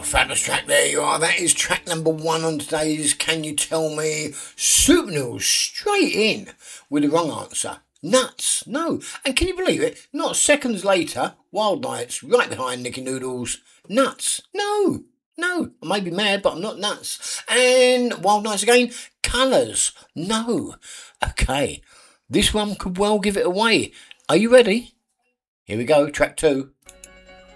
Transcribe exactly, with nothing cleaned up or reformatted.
fabulous track, there you are. That is track number one on today's Can You Tell Me? Super News, straight in with the wrong answer. Nuts. No. And can you believe it? Not seconds later, Wild Nights right behind Nicky Noodles. Nuts. No. No. I may be mad, but I'm not nuts. And Wild Nights again. Colours. No. Okay. This one could well give it away. Are you ready? Here we go. Track two.